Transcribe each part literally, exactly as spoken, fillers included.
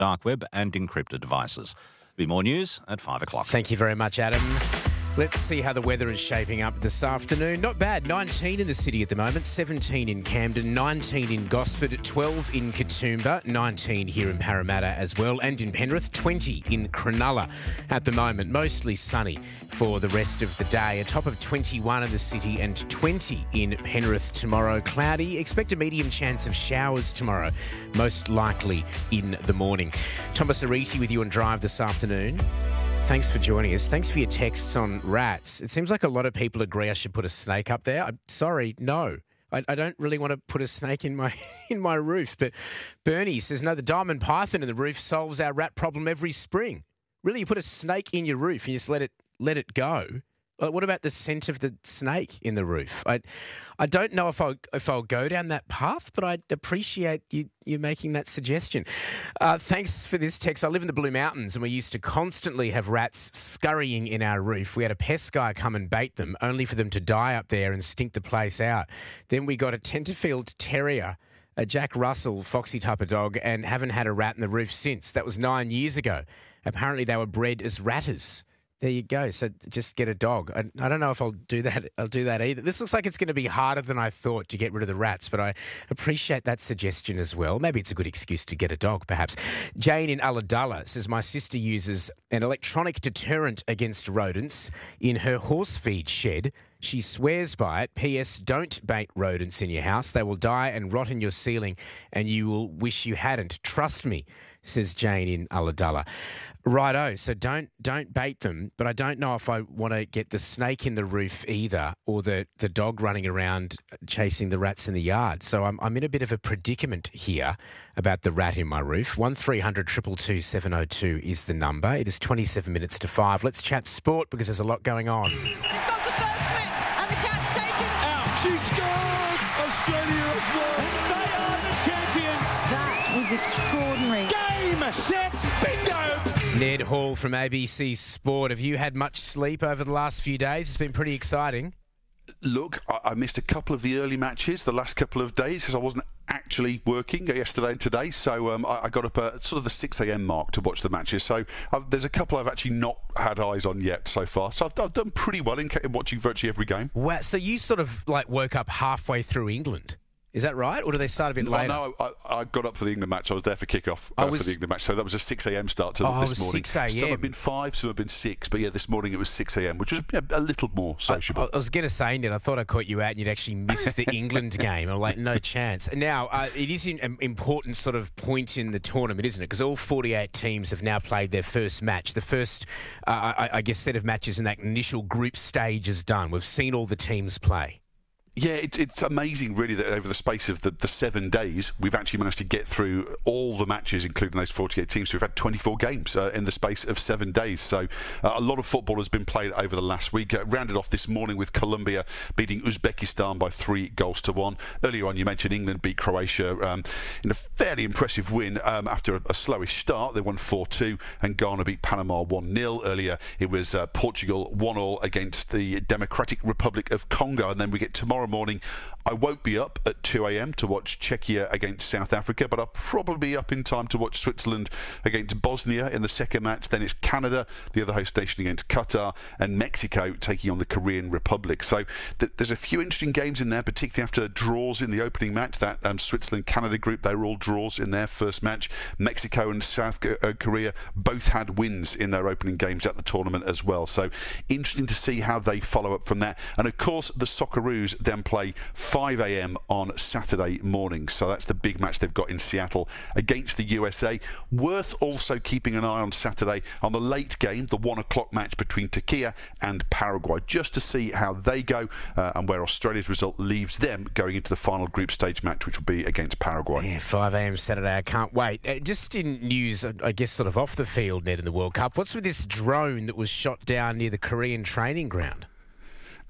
dark web and encrypted devices. There'll be more news at five o'clock. Thank you very much, Adam. Let's see how the weather is shaping up this afternoon. Not bad. nineteen in the city at the moment, seventeen in Camden, nineteen in Gosford, twelve in Katoomba, nineteen here in Parramatta as well, and in Penrith, twenty in Cronulla at the moment. Mostly sunny for the rest of the day. A top of twenty-one in the city and twenty in Penrith tomorrow. Cloudy. Expect a medium chance of showers tomorrow, most likely in the morning. Thomas Ariti with you on Drive this afternoon. Thanks for joining us. Thanks for your texts on rats. It seems like a lot of people agree I should put a snake up there. I'm sorry, no. I, I don't really want to put a snake in my in my roof. But Bernie says, no, the diamond python in the roof solves our rat problem every spring. Really, you put a snake in your roof and you just let it let it go. What about the scent of the snake in the roof? I, I don't know if I'll, if I'll go down that path, but I appreciate you, you making that suggestion. Uh, thanks for this text. I live in the Blue Mountains and we used to constantly have rats scurrying in our roof. We had a pest guy come and bait them, only for them to die up there and stink the place out. Then we got a Tenterfield Terrier, a Jack Russell foxy type of dog, and haven't had a rat in the roof since. That was nine years ago. Apparently they were bred as ratters. There you go. So just get a dog. I, I don't know if I'll do that. I'll do that either. This looks like it's going to be harder than I thought to get rid of the rats, but I appreciate that suggestion as well. Maybe it's a good excuse to get a dog, perhaps. Jane in Ulladulla says, my sister uses an electronic deterrent against rodents in her horse feed shed. She swears by it. P S. Don't bait rodents in your house. They will die and rot in your ceiling and you will wish you hadn't. Trust me, says Jane in Ulladulla. Righto, so don't don't bait them, but I don't know if I want to get the snake in the roof either, or the, the dog running around chasing the rats in the yard. So I'm I'm in a bit of a predicament here about the rat in my roof. one three hundred two two two seven oh two is the number. It is twenty-seven minutes to five. Let's chat sport because there's a lot going on. He's got the first slip and the catch taken. Out. She scores! Australia have won. They are the champions. That was extraordinary. Game, set, bingo! Ned Hall from A B C Sport. Have you had much sleep over the last few days? It's been pretty exciting. Look, I, I missed a couple of the early matches the last couple of days because I wasn't actually working yesterday and today. So um, I, I got up at sort of the six a.m. mark to watch the matches. So I've, there's a couple I've actually not had eyes on yet so far. So I've, I've done pretty well in, in watching virtually every game. Wow. So you sort of like woke up halfway through England. Is that right? Or do they start a bit no, later? No, I, I got up for the England match. I was there for kick-off uh, was... for the England match. So that was a six a.m. start to oh, this it was morning. six a.m. Some have been five, some have been six. But yeah, this morning it was six a.m., which was a, a little more sociable. I, I was going to say, Ned, I thought I caught you out and you'd actually missed the England game. I'm like, no chance. Now, uh, it is an important sort of point in the tournament, isn't it? Because all forty-eight teams have now played their first match. The first, uh, I, I guess, set of matches in that initial group stage is done. We've seen all the teams play. Yeah, it, it's amazing, really, that over the space of the, the seven days, we've actually managed to get through all the matches, including those forty-eight teams. So we've had twenty-four games uh, in the space of seven days. So uh, a lot of football has been played over the last week. Uh, rounded off this morning with Colombia beating Uzbekistan by three goals to one. Earlier on, you mentioned England beat Croatia um, in a fairly impressive win um, after a, a slowish start. They won four two, and Ghana beat Panama one nil. Earlier, it was uh, Portugal one all against the Democratic Republic of Congo. And then we get tomorrow morning. I won't be up at two a.m. to watch Czechia against South Africa, but I'll probably be up in time to watch Switzerland against Bosnia in the second match. Then it's Canada, the other host nation, against Qatar, and Mexico taking on the Korean Republic. So th- there's a few interesting games in there, particularly after draws in the opening match. That um, Switzerland-Canada group, they were all draws in their first match. Mexico and South Korea both had wins in their opening games at the tournament as well. So interesting to see how they follow up from that. And of course, the Socceroos then play five a.m. on Saturday morning. So that's the big match they've got in Seattle against the U S A. Worth also keeping an eye on Saturday on the late game, the one o'clock match between Turkey and Paraguay, just to see how they go uh, and where Australia's result leaves them going into the final group stage match, which will be against Paraguay. Yeah, five a.m. Saturday. I can't wait. Uh, just in news, I guess sort of off the field, Ned, in the World Cup, what's with this drone that was shot down near the Korean training ground?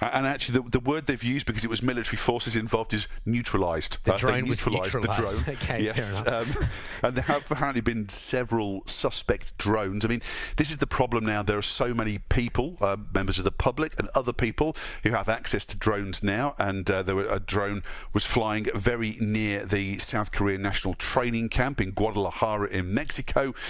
And actually, the, the word they've used, because it was military forces involved, is neutralised. The uh, drone was neutralised neutralised. the drone. Okay, yes. fair enough. Um, and there have apparently been several suspect drones. I mean, this is the problem now. There are so many people, uh, members of the public and other people, who have access to drones now. And uh, there were, a drone was flying very near the South Korean National Training Camp in Guadalajara in Mexico.